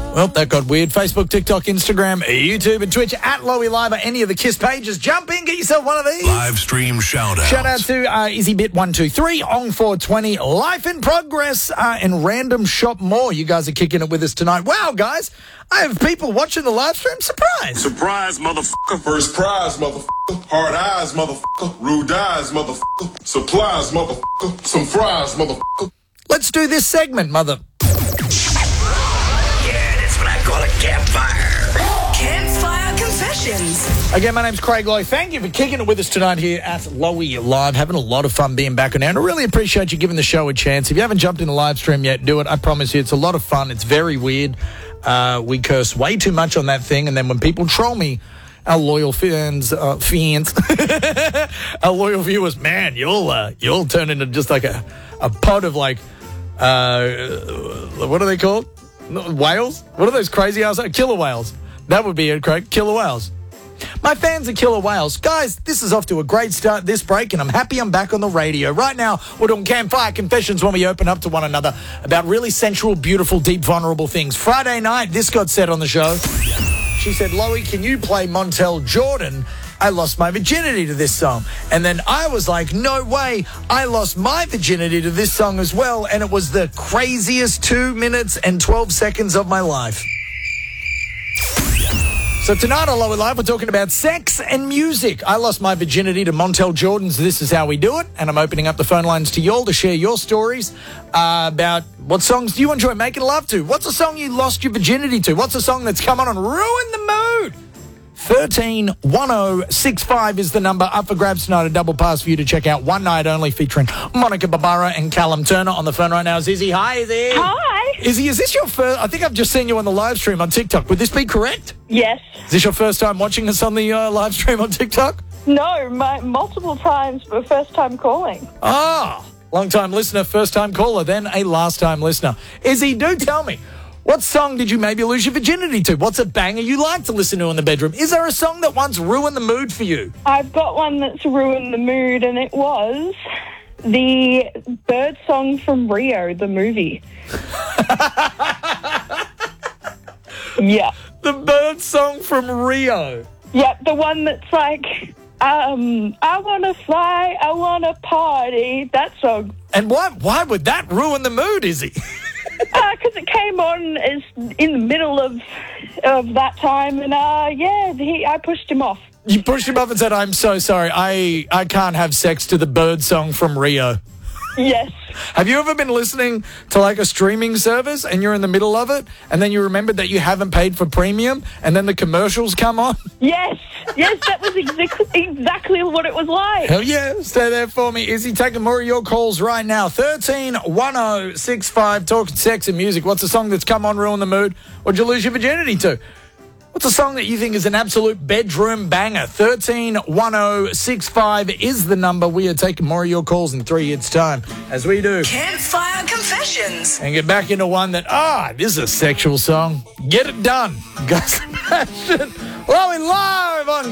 Well, that got weird. Facebook, TikTok, Instagram, YouTube, and Twitch at Lowy Live or any of the KISS pages. Jump in, get yourself one of these. Live stream shout out. Shout out to EasyBit123, On420, Life in Progress, and Random Shop More. You guys are kicking it with us tonight. Wow, guys, I have people watching the live stream. Surprise. Surprise, motherfucker. First prize, motherfucker. Hard eyes, motherfucker. Rude eyes, motherfucker. Supplies, motherfucker. Some fries, motherfucker. Let's do this segment, mother. Campfire. Campfire Confessions. Again, my name's Craig Lowe. Thank you for kicking it with us tonight here at Lowy Live. Having a lot of fun being back on air. And I really appreciate you giving the show a chance. If you haven't jumped in the live stream yet, do it. I promise you, it's a lot of fun. It's very weird. We curse way too much on that thing. And then when people troll me, our loyal fans, our loyal viewers, man, you'll turn into just like a pod of like, what are they called? Whales? What are those crazy ass killer whales? That would be it, Craig. Killer whales. My fans are killer whales. Guys, this is off to a great start this break, and I'm happy I'm back on the radio. Right now, we're doing Campfire Confessions when we open up to one another about really sensual, beautiful, deep, vulnerable things. Friday night, this got said on the show. She said, Lowy, can you play Montel Jordan? I lost my virginity to this song. And then I was like, no way, I lost my virginity to this song as well. And it was the craziest 2 minutes and 12 seconds of my life. So tonight on Lowy Live, we're talking about sex and music. I lost my virginity to Montel Jordan's This Is How We Do It. And I'm opening up the phone lines to y'all to share your stories about what songs do you enjoy making love to? What's a song you lost your virginity to? What's a song that's come on and ruined the mood? 131065 is the number. Up for grabs tonight. A double pass for you to check out One Night Only featuring Monica Barbara and Callum Turner. On the phone right now is Izzy. Hi, Izzy. Hi. Izzy, is this your first? I think I've just seen you on the live stream on TikTok. Would this be correct? Yes. Is this your first time watching us on the live stream on TikTok? No, multiple times, but first time calling. Ah, long-time listener, first-time caller, then a last-time listener. Izzy, do tell me, what song did you maybe lose your virginity to? What's a banger you like to listen to in the bedroom? Is there a song that once ruined the mood for you? I've got one that's ruined the mood, and it was the bird song from Rio, the movie. Yeah. The bird song from Rio. Yep, the one that's like, I want to fly, I want to party, that song. And why would that ruin the mood, Izzy? Because it came on as in the middle of that time, and I pushed him off. You pushed him off and said, I'm so sorry, I can't have sex to the bird song from Rio. Yes. Have you ever been listening to like a streaming service and you're in the middle of it and then you remembered that you haven't paid for premium and then the commercials come on? Yes, that was exactly what it was like. Hell yeah, stay there for me. Izzy, taking more of your calls right now. 131065, talking sex and music. What's a song that's come on, ruin the mood? What'd you lose your virginity to? What's a song that you think is an absolute bedroom banger? 131065 is the number. We are taking more of your calls in 3 years' time, as we do. Campfire Confessions. And get back into one that, this is a sexual song. Get it done. Gus Sebastian, Lowy Live on